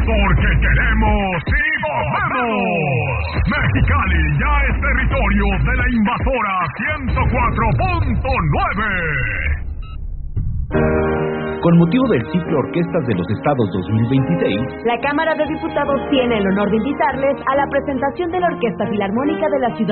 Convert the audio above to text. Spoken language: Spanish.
porque queremos y volvemos. Mexicali ya es territorio de la invasora 104.9. Con motivo del ciclo Orquestas de los Estados 2026, la Cámara de Diputados tiene el honor de invitarles a la presentación de la Orquesta Filarmónica de la Ciudad